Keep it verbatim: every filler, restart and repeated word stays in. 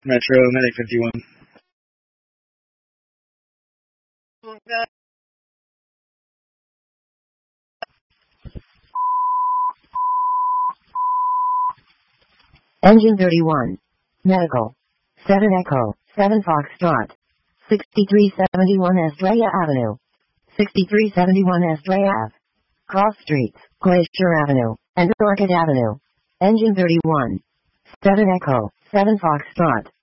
Metro, Medic fifty-one. Engine thirty-one. Medical. seven Echo, seven Foxtrot. sixty-three seventy-one Estrella Avenue. sixty-three seventy-one Estrella Ave. Cross Streets, Glacier Avenue, and Orchid Avenue. Engine thirty-one. seven Echo, seven Foxtrot.